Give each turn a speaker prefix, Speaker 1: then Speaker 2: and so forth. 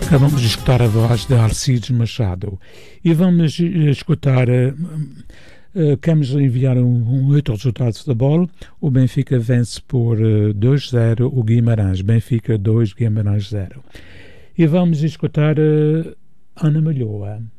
Speaker 1: Acabamos de escutar a voz de Alcides Machado e vamos escutar, queremos enviar um outro resultado de futebol. O Benfica vence por 2-0 o Guimarães, Benfica 2, Guimarães 0. E vamos escutar Ana Malhoa.